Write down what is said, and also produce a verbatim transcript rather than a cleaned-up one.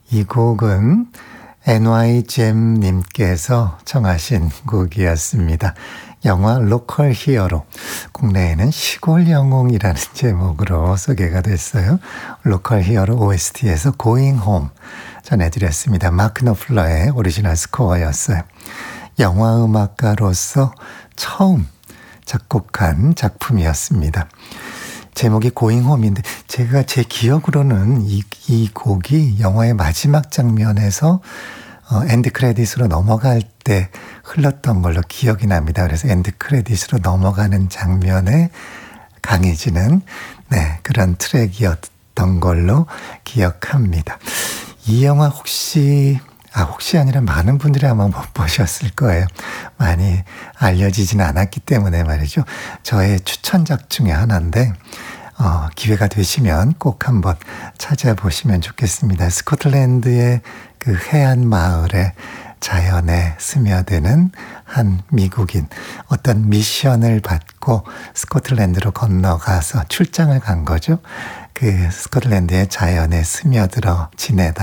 이 곡은 엔와이잼님께서 청하신 곡이었습니다. 영화 로컬 히어로, 국내에는 시골 영웅이라는 제목으로 소개가 됐어요. 로컬 히어로 오에스티에서 Going Home 전해드렸습니다. 마크 노플러의 오리지널 스코어였어요. 영화 음악가로서 처음 작곡한 작품이었습니다. 제목이 Going Home인데 제가 제 기억으로는 이, 이 곡이 영화의 마지막 장면에서 어, 엔드 크레딧으로 넘어갈 때 흘렀던 걸로 기억이 납니다. 그래서 엔드 크레딧으로 넘어가는 장면에 강해지는 네, 그런 트랙이었던 걸로 기억합니다. 이 영화 혹시 아 혹시 아니라 많은 분들이 아마 못 보셨을 거예요. 많이 알려지진 않았기 때문에 말이죠. 저의 추천작 중에 하나인데 어, 기회가 되시면 꼭 한번 찾아보시면 좋겠습니다. 스코틀랜드의 그 해안 마을에 자연에 스며드는 한 미국인, 어떤 미션을 받고 스코틀랜드로 건너가서 출장을 간 거죠. 그 스코틀랜드의 자연에 스며들어 지내다